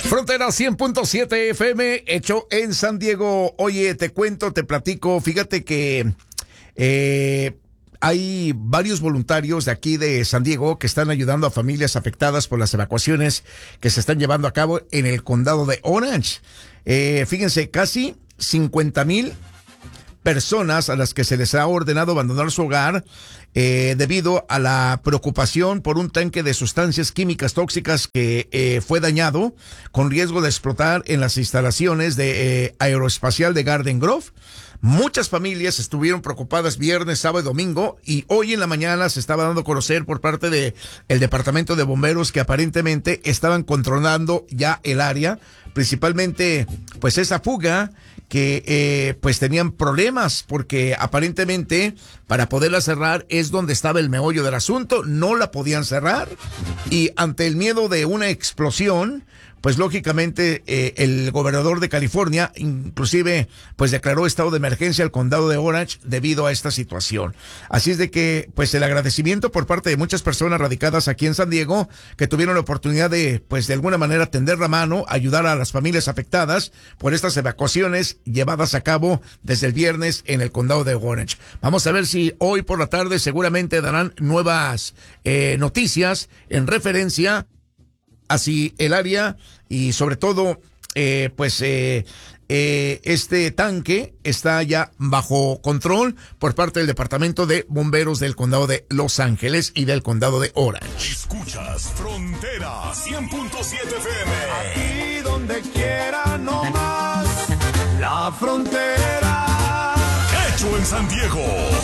Frontera 100.7 FM, hecho en San Diego. Oye, te cuento, te platico. Fíjate que hay varios voluntarios de aquí de San Diego que están ayudando a familias afectadas por las evacuaciones que se están llevando a cabo en el condado de Orange. Fíjense, casi 50,000 personas a las que se les ha ordenado abandonar su hogar debido a la preocupación por un tanque de sustancias químicas tóxicas que fue dañado con riesgo de explotar en las instalaciones de aeroespacial de Garden Grove. Muchas familias estuvieron preocupadas viernes, sábado y domingo, y hoy en la mañana se estaba dando a conocer por parte de el Departamento de Bomberos que aparentemente estaban controlando ya el área, principalmente pues esa fuga que pues tenían problemas porque aparentemente para poderla cerrar es donde estaba el meollo del asunto, no la podían cerrar y ante el miedo de una explosión, pues lógicamente el gobernador de California inclusive pues declaró estado de emergencia al condado de Orange debido a esta situación. Así es de que pues el agradecimiento por parte de muchas personas radicadas aquí en San Diego que tuvieron la oportunidad de pues de alguna manera tender la mano, ayudar a las familias afectadas por estas evacuaciones llevadas a cabo desde el viernes en el condado de Orange. Vamos a ver si hoy por la tarde seguramente darán nuevas noticias en referencia hacia el área y sobre todo este tanque está ya bajo control por parte del Departamento de Bomberos del Condado de Los Ángeles y del Condado de Orange. Escuchas Frontera 100.7 FM. Aquí donde quiera, no más. La Frontera. Hecho en San Diego.